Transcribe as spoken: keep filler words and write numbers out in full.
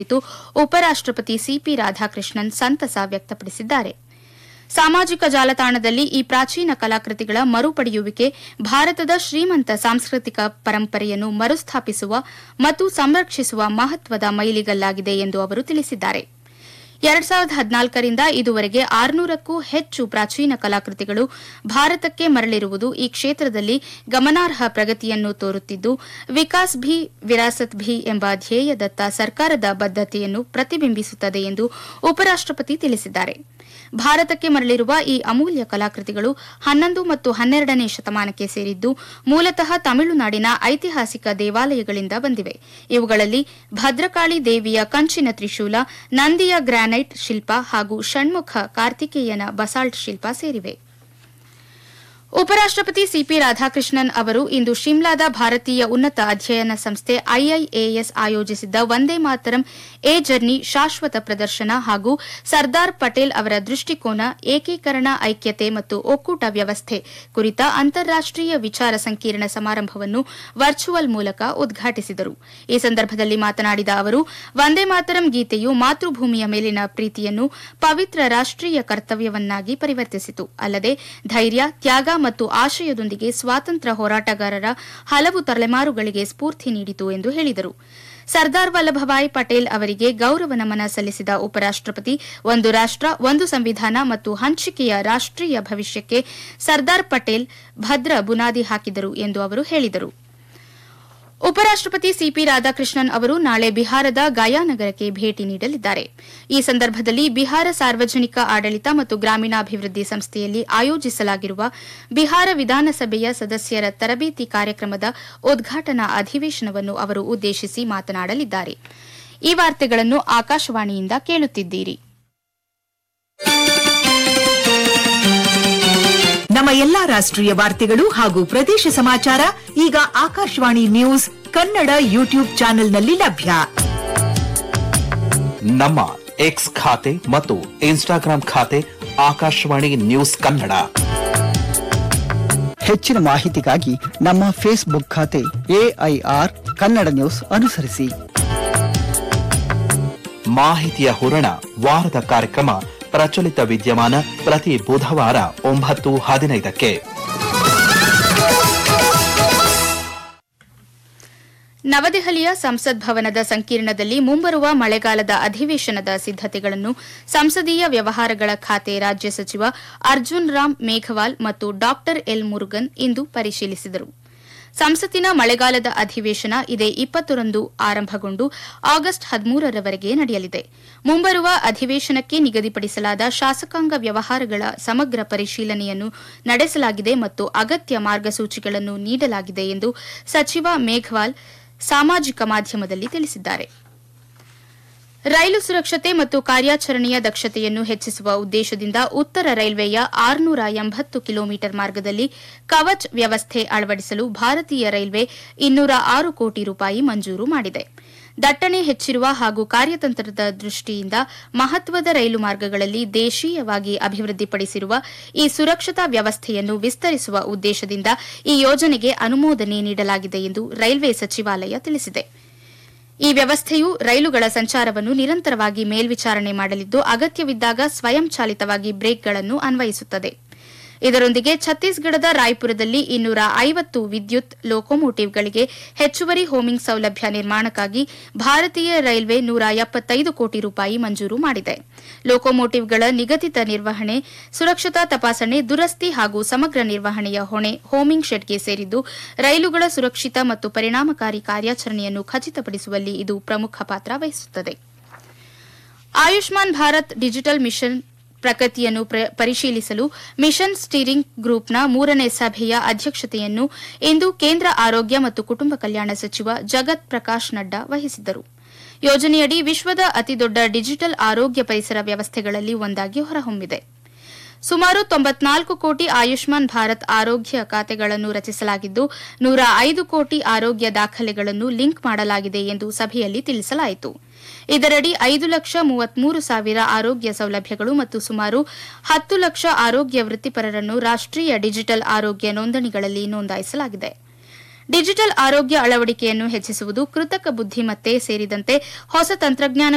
ಉಪರಾಷ್ಟಪತಿ ಸಿಪಿ ರಾಧಾಕೃಷ್ಣನ್ ಸಂತಸ ವ್ಯಕ್ತಪಡಿಸಿದ್ದಾರೆ. ಸಾಮಾಜಿಕ ಜಾಲತಾಣದಲ್ಲಿ ಈ ಪ್ರಾಚೀನ ಕಲಾಕೃತಿಗಳ ಮರುಪಡೆಯುವಿಕೆ ಭಾರತದ ಶ್ರೀಮಂತ ಸಾಂಸ್ಕೃತಿಕ ಪರಂಪರೆಯನ್ನು ಮರುಸ್ಥಾಪಿಸುವ ಮತ್ತು ಸಂರಕ್ಷಿಸುವ ಮಹತ್ವದ ಮೈಲಿಗಲ್ಲಾಗಿದೆ ಎಂದು ಅವರು ತಿಳಿಸಿದ್ದಾರೆ. ಎರಡ್ ಸಾವಿರದ ಹದಿನಾಲ್ಕರಿಂದ ಇದುವರೆಗೆ ಆರುನೂರಕ್ಕೂ ಹೆಚ್ಚು ಪ್ರಾಚೀನ ಕಲಾಕೃತಿಗಳು ಭಾರತಕ್ಕೆ ಮರಳಿರುವುದು ಈ ಕ್ಷೇತ್ರದಲ್ಲಿ ಗಮನಾರ್ಹ ಪ್ರಗತಿಯನ್ನು ತೋರುತ್ತಿದ್ದು, ವಿಕಾಸ್ ಭಿ ವಿರಾಸತ್ ಭಿ ಎಂಬ ಧ್ಯೇಯದತ್ತ ಸರ್ಕಾರದ ಬದ್ಧತೆಯನ್ನು ಪ್ರತಿಬಿಂಬಿಸುತ್ತದೆ ಎಂದು ಉಪರಾಷ್ಟಪತಿ ತಿಳಿಸಿದ್ದಾರೆ. ಭಾರತಕ್ಕೆ ಮರಳಿರುವ ಈ ಅಮೂಲ್ಯ ಕಲಾಕೃತಿಗಳು ಹನ್ನೊಂದು ಮತ್ತು ಹನ್ನೆರಡನೇ ಶತಮಾನಕ್ಕೆ ಸೇರಿದ್ದು, ಮೂಲತಃ ತಮಿಳುನಾಡಿನ ಐತಿಹಾಸಿಕ ದೇವಾಲಯಗಳಿಂದ ಬಂದಿವೆ. ಇವುಗಳಲ್ಲಿ ಭದ್ರಕಾಳಿ ದೇವಿಯ ಕಂಚಿನ ತ್ರಿಶೂಲ, ನಂದಿಯ ಗ್ರಾನೈಟ್ ಶಿಲ್ಪ ಹಾಗೂ ಷಣ್ಮುಖ ಕಾರ್ತಿಕೇಯನ ಬಸಾಲ್ಟ್ ಶಿಲ್ಪ ಸೇರಿವೆ. ಉಪರಾಷ್ಟಪತಿ ಸಿಪಿ ರಾಧಾಕೃಷ್ಣನ್ ಅವರು ಇಂದು ಶಿಮ್ಲಾದ ಭಾರತೀಯ ಉನ್ನತ ಅಧ್ಯಯನ ಸಂಸ್ಥೆ ಐಐಎಎಸ್ ಆಯೋಜಿಸಿದ್ದ ವಂದೇ ಮಾತರಂ ಎ ಜರ್ನಿ ಶಾಶ್ವತ ಪ್ರದರ್ಶನ ಹಾಗೂ ಸರ್ದಾರ್ ಪಟೇಲ್ ಅವರ ದೃಷ್ಟಿಕೋನ, ಏಕೀಕರಣ, ಐಕ್ಯತೆ ಮತ್ತು ಒಕ್ಕೂಟ ವ್ಯವಸ್ಥೆ ಕುರಿತ ಅಂತಾರಾಷ್ಟೀಯ ವಿಚಾರ ಸಂಕಿರಣ ಸಮಾರಂಭವನ್ನು ವರ್ಚುವಲ್ ಮೂಲಕ ಉದ್ಘಾಟಿಸಿದರು. ಈ ಸಂದರ್ಭದಲ್ಲಿ ಮಾತನಾಡಿದ ಅವರು, ವಂದೇ ಮಾತರಂ ಗೀತೆಯು ಮಾತೃಭೂಮಿಯ ಮೇಲಿನ ಪ್ರೀತಿಯನ್ನು ಪವಿತ್ರ ರಾಷ್ಟೀಯ ಕರ್ತವ್ಯವನ್ನಾಗಿ ಪರಿವರ್ತಿಸಿತು. ಅಲ್ಲದೆ ಧೈರ್ಯ, ತ್ಯಾಗ ಮತ್ತು ಆಶಯದೊಂದಿಗೆ ಸ್ವಾತಂತ್ರ್ಯ ಹೋರಾಟಗಾರರ ಹಲವು ತಲೆಮಾರುಗಳಿಗೆ ಸ್ಫೂರ್ತಿ ನೀಡಿತು ಎಂದು ಹೇಳಿದರು. ಸರ್ದಾರ್ ವಲ್ಲಭಭಾಯ್ ಪಟೇಲ್ ಅವರಿಗೆ ಗೌರವ ನಮನ ಸಲ್ಲಿಸಿದ ಉಪರಾಷ್ಟಪತಿ, ಒಂದು ರಾಷ್ಟ, ಒಂದು ಸಂವಿಧಾನ ಮತ್ತು ಹಂಚಿಕೆಯ ರಾಷ್ಟೀಯ ಭವಿಷ್ಯಕ್ಕೆ ಸರ್ದಾರ್ ಪಟೇಲ್ ಭದ್ರ ಬುನಾದಿ ಹಾಕಿದರು ಎಂದು ಅವರು ಹೇಳಿದರು. ಉಪರಾಷ್ಟಪತಿ ಸಿಪಿ ರಾಧಾಕೃಷ್ಣನ್ ಅವರು ನಾಳೆ ಬಿಹಾರದ ಗಯಾ ನಗರಕ್ಕೆ ಭೇಟಿ ನೀಡಲಿದ್ದಾರೆ. ಈ ಸಂದರ್ಭದಲ್ಲಿ ಬಿಹಾರ ಸಾರ್ವಜನಿಕ ಆಡಳಿತ ಮತ್ತು ಗ್ರಾಮೀಣಾಭಿವೃದ್ಧಿ ಸಂಸ್ಥೆಯಲ್ಲಿ ಆಯೋಜಿಸಲಾಗಿರುವ ಬಿಹಾರ ವಿಧಾನಸಭೆಯ ಸದಸ್ಯರ ತರಬೇತಿ ಕಾರ್ಯಕ್ರಮದ ಉದ್ಘಾಟನಾ ಅಧಿವೇಶನವನ್ನು ಅವರು ಉದ್ದೇಶಿಸಿ ಮಾತನಾಡಲಿದ್ದಾರೆ. ಈ ವಾರ್ತೆಗಳನ್ನು ಆಕಾಶವಾಣಿಯಿಂದ ಕೇಳುತ್ತಿದ್ದೀರಿ. ನಮ್ಮ ಎಲ್ಲಾ ರಾಷ್ಟ್ರೀಯ ವಾರ್ತೆಗಳು ಹಾಗೂ ಪ್ರದೇಶ ಸಮಾಚಾರ ಈಗ ಆಕಾಶವಾಣಿ ನ್ಯೂಸ್ ಕನ್ನಡ ಯೂಟ್ಯೂಬ್ ಚಾನೆಲ್ನಲ್ಲಿ ಲಭ್ಯ. ನಮ್ಮ ಎಕ್ಸ್ ಖಾತೆ ಮತ್ತು ಇನ್ಸ್ಟಾಗ್ರಾಂ ಖಾತೆ ಆಕಾಶವಾಣಿ ನ್ಯೂಸ್ ಕನ್ನಡ. ಹೆಚ್ಚಿನ ಮಾಹಿತಿಗಾಗಿ ನಮ್ಮ ಫೇಸ್ಬುಕ್ ಖಾತೆ ಎಐಆರ್ ಕನ್ನಡ ನ್ಯೂಸ್ ಅನುಸರಿಸಿ. ಮಾಹಿತಿಯ ಹೂರಣ, ವಾರದ ಕಾರ್ಯಕ್ರಮ ಪ್ರಚಲಿತ ವಿದ್ಯಮಾನ ಪ್ರತಿ ಬುಧವಾರ ಒಂಬತ್ತು ಹದಿನೈದಕ್ಕೆ. ನವದೆಹಲಿಯ ಸಂಸತ್ ಭವನದ ಸಂಕೀರ್ಣದಲ್ಲಿ ಮುಂಬರುವ ಮಳೆಗಾಲದ ಅಧಿವೇಶನದ ಸಿದ್ದತೆಗಳನ್ನು ಸಂಸದೀಯ ವ್ಯವಹಾರಗಳ ಖಾತೆ ರಾಜ್ಯ ಸಚಿವ ಅರ್ಜುನ್ ರಾಮ್ ಮೇಘವಾಲ್ ಮತ್ತು ಡಾ ಎಲ್ ಮುರುಗನ್ ಇಂದು ಪರಿಶೀಲಿಸಿದರು. ಸಂಸತ್ತಿನ ಮಳೆಗಾಲದ ಅಧಿವೇಶನ ಇದೇ ಇಪ್ಪತ್ತರಂದು ಆರಂಭಗೊಂಡು ಆಗಸ್ಟ್ ಹದಿಮೂರರವರೆಗೆ ನಡೆಯಲಿದೆ. ಮುಂಬರುವ ಅಧಿವೇಶನಕ್ಕೆ ನಿಗದಿಪಡಿಸಲಾದ ಶಾಸಕಾಂಗ ವ್ಯವಹಾರಗಳ ಸಮಗ್ರ ಪರಿಶೀಲನೆಯನ್ನು ನಡೆಸಲಾಗಿದೆ ಮತ್ತು ಅಗತ್ಯ ಮಾರ್ಗಸೂಚಿಗಳನ್ನು ನೀಡಲಾಗಿದೆ ಎಂದು ಸಚಿವ ಮೇಘವಾಲ್ ಸಾಮಾಜಿಕ ಮಾಧ್ಯಮದಲ್ಲಿ ತಿಳಿಸಿದ್ದಾರೆ. ರೈಲು ಸುರಕ್ಷತೆ ಮತ್ತು ಕಾರ್ಯಾಚರಣೆಯ ದಕ್ಷತೆಯನ್ನು ಹೆಚ್ಚಿಸುವ ಉದ್ದೇಶದಿಂದ ಉತ್ತರ ರೈಲ್ವೆಯ ಆರುನೂರ ಎಂಬತ್ತು ಕಿಲೋಮೀಟರ್ ಮಾರ್ಗದಲ್ಲಿ ಕವಚ್ ವ್ಯವಸ್ಥೆ ಅಳವಡಿಸಲು ಭಾರತೀಯ ರೈಲ್ವೆ ಇನ್ನೂರ ಆರು ಕೋಟಿ ರೂಪಾಯಿ ಮಂಜೂರು ಮಾಡಿದೆ. ದಟ್ಟಣೆ ಹೆಚ್ಚಿರುವ ಹಾಗೂ ಕಾರ್ಯತಂತ್ರದ ದೃಷ್ಟಿಯಿಂದ ಮಹತ್ವದ ರೈಲು ಮಾರ್ಗಗಳಲ್ಲಿ ದೇಶೀಯವಾಗಿ ಅಭಿವೃದ್ಧಿಪಡಿಸಿರುವ ಈ ಸುರಕ್ಷತಾ ವ್ಯವಸ್ಥೆಯನ್ನು ವಿಸ್ತರಿಸುವ ಉದ್ದೇಶದಿಂದ ಈ ಯೋಜನೆಗೆ ಅನುಮೋದನೆ ನೀಡಲಾಗಿದೆ ಎಂದು ರೈಲ್ವೆ ಸಚಿವಾಲಯ ತಿಳಿಸಿದೆ. ಈ ವ್ಯವಸ್ಥೆಯು ರೈಲುಗಳ ಸಂಚಾರವನ್ನು ನಿರಂತರವಾಗಿ ಮೇಲ್ವಿಚಾರಣೆ ಮಾಡಲಿದ್ದು, ಅಗತ್ಯವಿದ್ದಾಗ ಸ್ವಯಂಚಾಲಿತವಾಗಿ ಬ್ರೇಕ್ಗಳನ್ನು ಅನ್ವಯಿಸುತ್ತದೆ. ಇದರೊಂದಿಗೆ ಛತ್ತೀಸ್ಗಢದ ರಾಯ್ಪುರದಲ್ಲಿ ಇನ್ನೂರ ಐವತ್ತು ವಿದ್ಯುತ್ ಲೋಕೋಮೋಟಿವ್ಗಳಿಗೆ ಹೆಚ್ಚುವರಿ ಹೋಮಿಂಗ್ ಸೌಲಭ್ಯ ನಿರ್ಮಾಣಕ್ಕಾಗಿ ಭಾರತೀಯ ರೈಲ್ವೆ ನೂರ ಎಪ್ಪತ್ತೈದು ಕೋಟಿ ರೂಪಾಯಿ ಮಂಜೂರು ಮಾಡಿದೆ. ಲೋಕೋಮೋಟಿವ್ಗಳ ನಿಗದಿತ ನಿರ್ವಹಣೆ, ಸುರಕ್ಷತಾ ತಪಾಸಣೆ, ದುರಸ್ತಿ ಹಾಗೂ ಸಮಗ್ರ ನಿರ್ವಹಣೆಯ ಹೊಣೆ ಹೋಮಿಂಗ್ ಶೆಡ್ಗೆ ಸೇರಿದ್ದು, ರೈಲುಗಳ ಸುರಕ್ಷಿತ ಮತ್ತು ಪರಿಣಾಮಕಾರಿ ಕಾರ್ಯಾಚರಣೆಯನ್ನು ಖಚಿತಪಡಿಸುವಲ್ಲಿ ಇದು ಪ್ರಮುಖ ಪಾತ್ರ ವಹಿಸುತ್ತದೆ. ಆಯುಷ್ಮಾನ್ ಭಾರತ್ ಡಿಜಿಟಲ್ ಮಿಷನ್ ಪ್ರಗತಿಯನ್ನು ಪರಿಶೀಲಿಸಲು ಮಿಷನ್ ಸ್ಟೀರಿಂಗ್ ಗ್ರೂಪ್ನ ಮೂರನೇ ಸಭೆಯ ಅಧ್ಯಕ್ಷತೆಯನ್ನು ಇಂದು ಕೇಂದ್ರ ಆರೋಗ್ಯ ಮತ್ತು ಕುಟುಂಬ ಕಲ್ಯಾಣ ಸಚಿವ ಜಗತ್ ಪ್ರಕಾಶ್ ನಡ್ಡಾ ವಹಿಸಿದ್ದರು. ಯೋಜನೆಯಡಿ ವಿಶ್ವದ ಅತಿದೊಡ್ಡ ಡಿಜಿಟಲ್ ಆರೋಗ್ಯ ಪರಿಸರ ವ್ಯವಸ್ಥೆಗಳಲ್ಲಿ ಒಂದಾಗಿ ಹೊರಹೊಮ್ಮಿದೆ. ಸುಮಾರು ತೊಂಬತ್ನಾಲ್ಕು ಕೋಟಿ ಆಯುಷ್ಮಾನ್ ಭಾರತ್ ಆರೋಗ್ಯ ಖಾತೆಗಳನ್ನು ರಚಿಸಲಾಗಿದ್ದು, ನೂರ ಐದು ಕೋಟಿ ಆರೋಗ್ಯ ದಾಖಲೆಗಳನ್ನು ಲಿಂಕ್ ಮಾಡಲಾಗಿದೆ ಎಂದು ಸಭೆಯಲ್ಲಿ ತಿಳಿಸಲಾಯಿತು. ಇದರಡಿ ಐದು ಲಕ್ಷ ಮೂವತ್ಮೂರು ಸಾವಿರ ಆರೋಗ್ಯ ಸೌಲಭ್ಯಗಳು ಮತ್ತು ಸುಮಾರು ಹತ್ತು ಲಕ್ಷ ಆರೋಗ್ಯ ವೃತ್ತಿಪರರನ್ನು ರಾಷ್ಟೀಯ ಡಿಜಿಟಲ್ ಆರೋಗ್ಯ ನೋಂದಣಿಗಳಲ್ಲಿ ನೋಂದಾಯಿಸಲಾಗಿದೆ. ಡಿಜಿಟಲ್ ಆರೋಗ್ಯ ಅಳವಡಿಕೆಯನ್ನು ಹೆಚ್ಚಿಸುವುದು, ಕೃತಕ ಬುದ್ದಿಮತ್ತೆ ಸೇರಿದಂತೆ ಹೊಸ ತಂತ್ರಜ್ಞಾನ